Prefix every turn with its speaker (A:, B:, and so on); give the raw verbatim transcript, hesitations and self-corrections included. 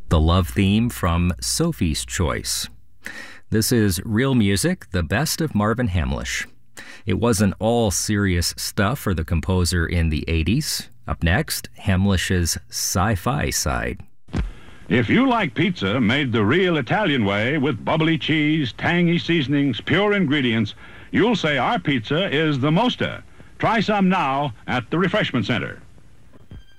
A: the love theme from Sophie's Choice. This is Real Music, the best of Marvin Hamlisch. It wasn't all serious stuff for the composer in the eighties. Up next, Hamlisch's sci-fi side.
B: If you like pizza made the real Italian way with bubbly cheese, tangy seasonings, pure ingredients, you'll say our pizza is the Mosta. Try some now at the Refreshment Center.